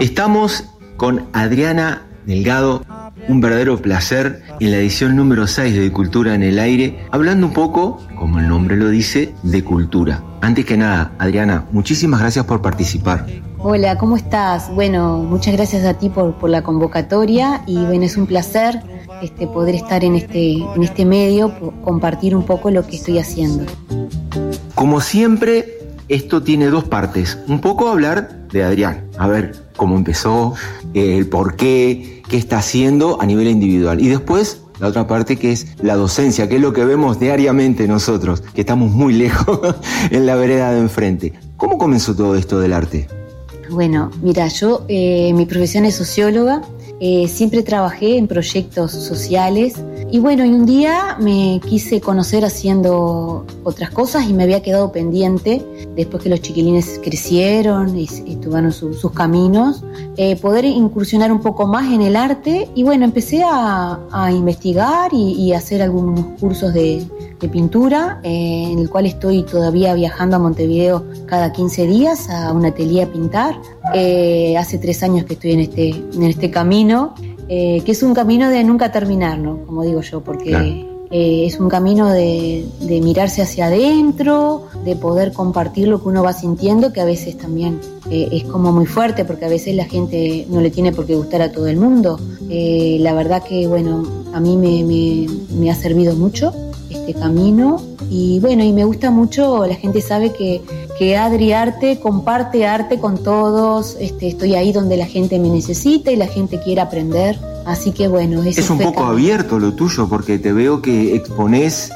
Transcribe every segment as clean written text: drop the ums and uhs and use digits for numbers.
Estamos con Adriana Delgado, un verdadero placer, en la edición número 6 de Cultura en el Aire, hablando un poco, como el nombre lo dice, de cultura. Antes que nada, Adriana, muchísimas gracias por participar. Hola, ¿cómo estás? Bueno, muchas gracias a ti por la convocatoria y bueno, es un placer poder estar en este medio, compartir un poco lo que estoy haciendo. Como siempre, esto tiene dos partes. Un poco hablar de Adrián, a ver cómo empezó, el por qué está haciendo a nivel individual. Y después, la otra parte que es la docencia, que es lo que vemos diariamente nosotros, que estamos muy lejos en la vereda de enfrente. ¿Cómo comenzó todo esto del arte? Bueno, mira, yo, mi profesión es socióloga, siempre trabajé en proyectos sociales y bueno, y un día me quise conocer haciendo otras cosas y me había quedado pendiente, después que los chiquilines crecieron y tuvieron sus caminos, poder incursionar un poco más en el arte y bueno, empecé a investigar y hacer algunos cursos de pintura, en el cual estoy todavía viajando a Montevideo cada 15 días a un atelier a pintar. Hace 3 años que estoy en este camino, que es un camino de nunca terminar, ¿no? Como digo yo, porque claro. Es un camino de mirarse hacia adentro, de poder compartir lo que uno va sintiendo, que a veces también es como muy fuerte, porque a veces la gente no le tiene por qué gustar a todo el mundo. La verdad que, bueno, a mí me ha servido mucho este camino y bueno, y me gusta mucho, la gente sabe que Adri Arte comparte arte con todos, estoy ahí donde la gente me necesita y la gente quiere aprender, así que bueno, eso es un poco abierto lo tuyo, porque te veo que exponés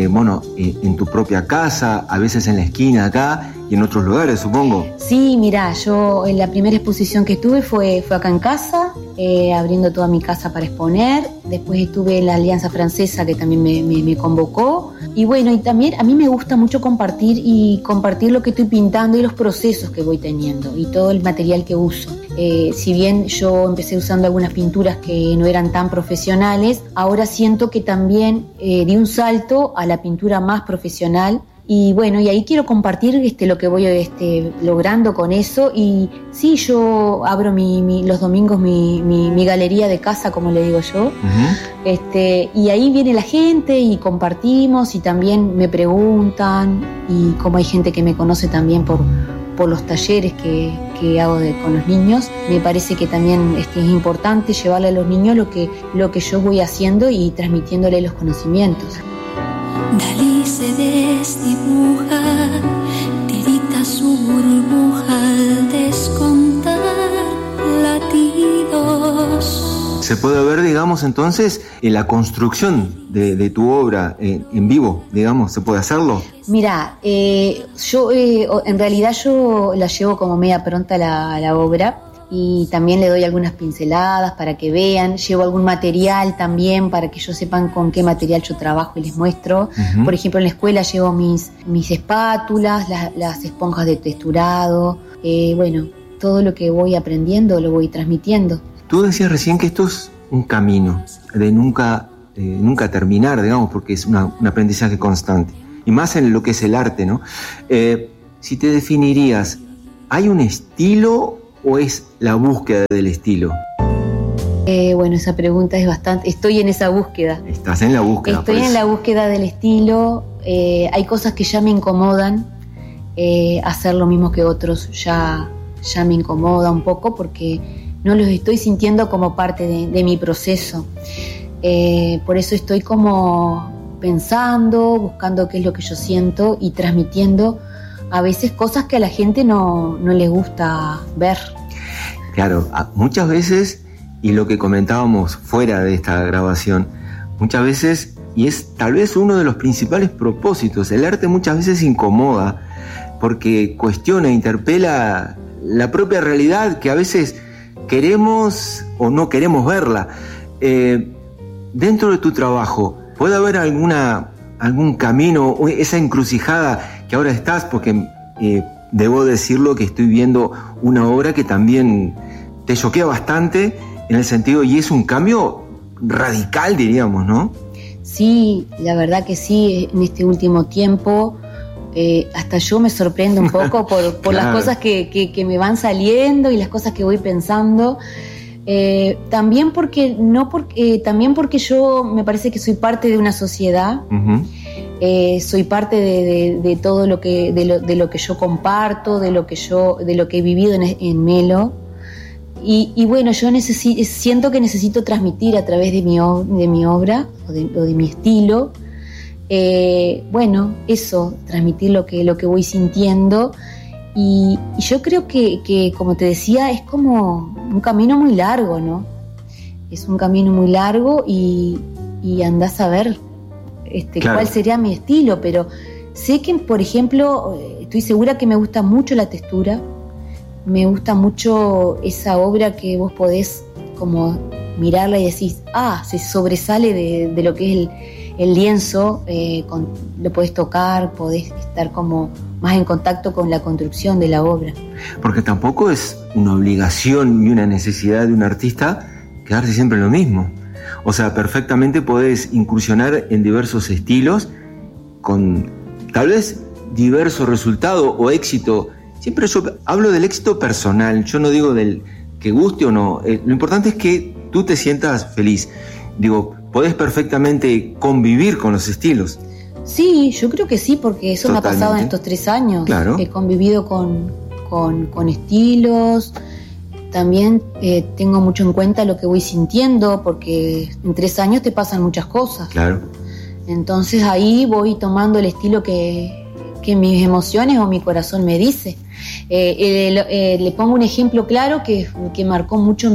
en tu propia casa, a veces en la esquina acá y en otros lugares, supongo. Sí, mirá, yo en la primera exposición que estuve fue acá en casa, abriendo toda mi casa para exponer. Después estuve en la Alianza Francesa, que también me convocó. Y bueno, y también a mí me gusta mucho compartir lo que estoy pintando y los procesos que voy teniendo y todo el material que uso. Si bien yo empecé usando algunas pinturas que no eran tan profesionales, ahora siento que también di un salto a la pintura más profesional. Y bueno, y ahí quiero compartir lo que voy logrando con eso. Y sí, yo abro los domingos mi galería de casa, como le digo yo. Uh-huh. Y ahí viene la gente y compartimos y también me preguntan. Y como hay gente que me conoce también por los talleres que hago con los niños, me parece que también es importante llevarle a los niños lo que yo voy haciendo y transmitiéndole los conocimientos. Dalí se desdibuja, tirita su burbuja al descontar latidos. Se puede ver, digamos, entonces, en la construcción de tu obra en vivo, digamos, ¿se puede hacerlo? Mira, yo en realidad yo la llevo como media pronta la obra. Y también le doy algunas pinceladas para que vean, llevo algún material también para que ellos sepan con qué material yo trabajo y les muestro. Uh-huh. Por ejemplo, en la escuela llevo mis espátulas, las esponjas de texturado, bueno, todo lo que voy aprendiendo lo voy transmitiendo. Tú decías recién que esto es un camino de nunca terminar, digamos, porque es un aprendizaje constante, y más en lo que es el arte, ¿no? Si te definirías, ¿hay un estilo o es la búsqueda del estilo? Bueno, esa pregunta es bastante... Estoy en esa búsqueda. Estás en la búsqueda. Estoy en la búsqueda del estilo. Hay cosas que ya me incomodan. Hacer lo mismo que otros ya me incomoda un poco porque no los estoy sintiendo como parte de mi proceso. Por eso estoy como pensando, buscando qué es lo que yo siento y transmitiendo a veces cosas que a la gente no les gusta ver. Claro, muchas veces, y lo que comentábamos fuera de esta grabación, muchas veces, y es tal vez uno de los principales propósitos, el arte muchas veces incomoda porque cuestiona, interpela la propia realidad que a veces queremos o no queremos verla. Dentro de tu trabajo, ¿puede haber algún camino, esa encrucijada que ahora estás? Porque debo decirlo que estoy viendo una obra que también te choquea bastante en el sentido, y es un cambio radical, diríamos, ¿no? Sí, la verdad que sí, en este último tiempo hasta yo me sorprendo un poco por Claro. las cosas que me van saliendo y las cosas que voy pensando. También porque yo me parece que soy parte de una sociedad. Ujú. Soy parte de todo lo que yo comparto, de lo que he vivido en Melo. Y bueno, yo siento que necesito transmitir a través de mi obra o de mi estilo, bueno, eso, transmitir lo que voy sintiendo. Y yo creo que, como te decía, es como un camino muy largo, ¿no? Es un camino muy largo y andás a ver Claro. cuál sería mi estilo, pero sé que, por ejemplo, estoy segura que me gusta mucho la textura, me gusta mucho esa obra que vos podés como mirarla y decís, se sobresale de lo que es el lienzo, lo podés tocar, podés estar como más en contacto con la construcción de la obra. Porque tampoco es una obligación ni una necesidad de un artista quedarse siempre en lo mismo. O sea, perfectamente podés incursionar en diversos estilos con tal vez diverso resultado o éxito. Siempre yo hablo del éxito personal, yo no digo del que guste o no. Lo importante es que tú te sientas feliz. Digo, podés perfectamente convivir con los estilos. Sí, yo creo que sí, porque eso Totalmente. me ha pasado en estos 3 años. Claro. He convivido con estilos. También tengo mucho en cuenta lo que voy sintiendo, porque en 3 años te pasan muchas cosas. Claro. Entonces ahí voy tomando el estilo que mis emociones o mi corazón me dice. Le pongo un ejemplo claro que marcó mucho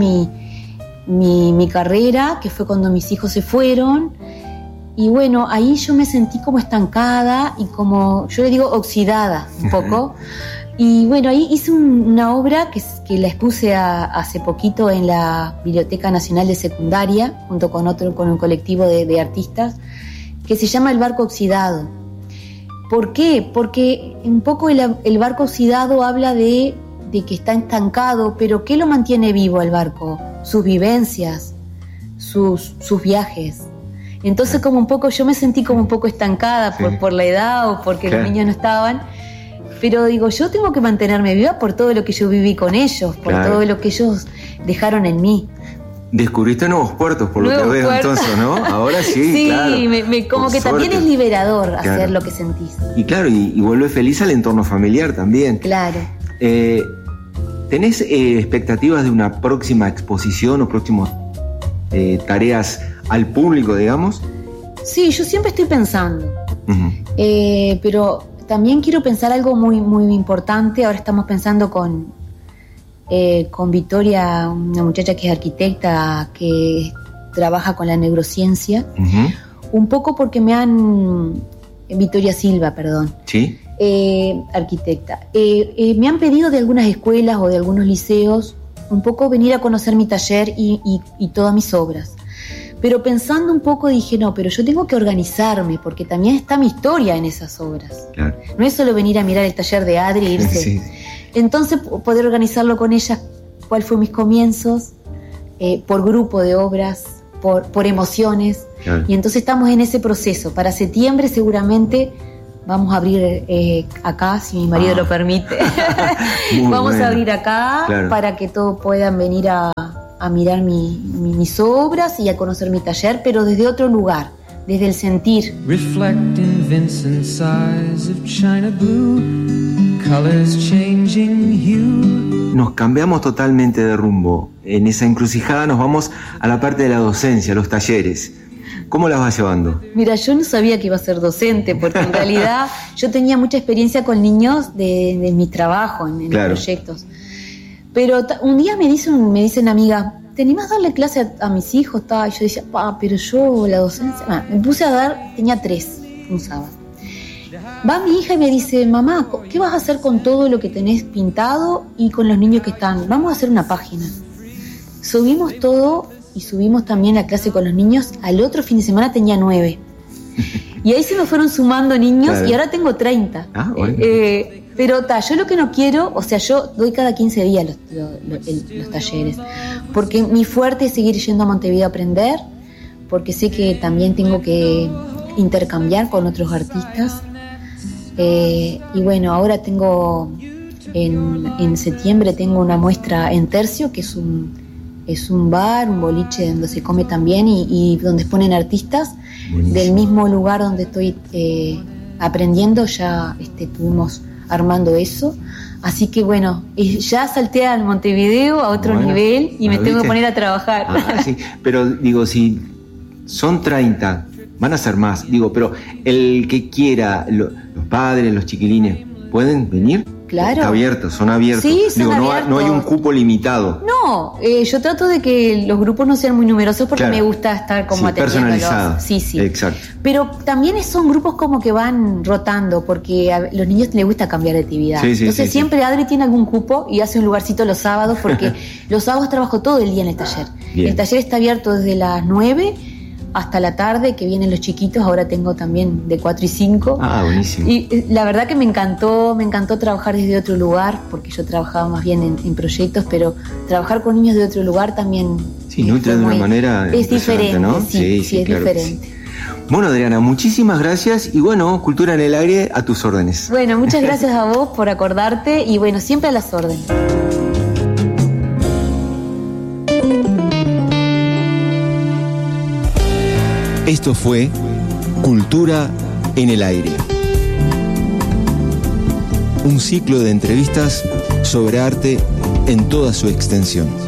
mi carrera, que fue cuando mis hijos se fueron. Y bueno, ahí yo me sentí como estancada y como, yo le digo, oxidada un poco. Y bueno, ahí hice una obra que la expuse hace poquito en la Biblioteca Nacional de Secundaria, junto con un colectivo de artistas, que se llama El Barco Oxidado. ¿Por qué? Porque un poco el barco oxidado habla de que está estancado, pero ¿qué lo mantiene vivo el barco? Sus vivencias, sus viajes. Entonces como un poco, yo me sentí como un poco estancada por la edad o porque los niños no estaban. Pero digo, yo tengo que mantenerme viva por todo lo que yo viví con ellos, por todo lo que ellos dejaron en mí. Descubriste nuevos puertos, por lo que veo, puertos. entonces, ¿no? Ahora sí, sí, claro. Como Por que también suerte. es liberador Claro. hacer lo que sentís. Y claro, y vuelve feliz al entorno familiar también. Claro. ¿Tenés expectativas de una próxima exposición o próximas tareas al público, digamos? Sí, yo siempre estoy pensando. Uh-huh. Pero también quiero pensar algo muy, muy importante. Ahora estamos pensando con Victoria, una muchacha que es arquitecta, que trabaja con la neurociencia. Uh-huh. Un poco porque Victoria Silva, perdón. Sí. Arquitecta. Me han pedido de algunas escuelas o de algunos liceos un poco venir a conocer mi taller y todas mis obras. Pero pensando un poco dije, no, pero yo tengo que organizarme porque también está mi historia en esas obras. Claro. No es solo venir a mirar el taller de Adri e irse. Sí. Entonces poder organizarlo con ella, cuál fue mis comienzos, por grupo de obras, por emociones. Claro. Y entonces estamos en ese proceso. Para septiembre seguramente vamos a abrir acá, si mi marido lo permite. Vamos a abrir acá, claro, para que todos puedan venir a mirar mis obras y a conocer mi taller, pero desde otro lugar, desde el sentir. Reflecting Vincent's eyes of china blue, colors changing hue. Nos cambiamos totalmente de rumbo. En esa encrucijada nos vamos a la parte de la docencia, los talleres. ¿Cómo las vas llevando? Mira, yo no sabía que iba a ser docente, porque en realidad yo tenía mucha experiencia con niños de mi trabajo, en claro, los proyectos. Pero un día me dicen amigas, ¿te animás a darle clase a mis hijos? Y yo decía, pero yo la docencia... me puse a dar, tenía 3, un sábado. Va mi hija y me dice, mamá, ¿qué vas a hacer con todo lo que tenés pintado y con los niños que están? Vamos a hacer una página. Subimos todo y subimos también la clase con los niños. Al otro fin de semana tenía 9. Y ahí se me fueron sumando niños, claro, y ahora tengo 30. Bueno. Pero yo lo que no quiero, o sea, yo doy cada 15 días los talleres, porque mi fuerte es seguir yendo a Montevideo a aprender, porque sé que también tengo que intercambiar con otros artistas. Y bueno, ahora tengo, en septiembre tengo una muestra en Tercio, que es un bar, un boliche donde se come también y donde exponen artistas. Buenísimo. Del mismo lugar donde estoy aprendiendo, ya estuvimos armando eso. Así que bueno, ya salté al Montevideo a otro nivel y me tengo que poner a trabajar. Sí. Pero digo, si son 30, van a ser más. Digo, pero el que quiera, los padres, los chiquilines, ¿pueden venir? Claro. Está abierto, son abiertos. Sí, son abiertos. No hay un cupo limitado. No, yo trato de que los grupos no sean muy numerosos porque me gusta estar como atendiéndolos. Personalizado. Sí. Exacto. Pero también son grupos como que van rotando porque a los niños les gusta cambiar de actividad. Entonces siempre Adri tiene algún cupo y hace un lugarcito los sábados porque los sábados trabajo todo el día en el taller. Bien. El taller está abierto desde las 9 hasta la tarde, que vienen los chiquitos. Ahora tengo también de 4 y 5. Buenísimo. Y la verdad que me encantó trabajar desde otro lugar, porque yo trabajaba más bien en proyectos, pero trabajar con niños de otro lugar también nutre de una manera es diferente, ¿no? Sí, es claro, diferente. Sí. Bueno, Adriana, muchísimas gracias y bueno, Cultura en el Aire a tus órdenes. Bueno, muchas gracias a vos por acordarte y bueno, siempre a las órdenes. Esto fue Cultura en el Aire. Un ciclo de entrevistas sobre arte en toda su extensión.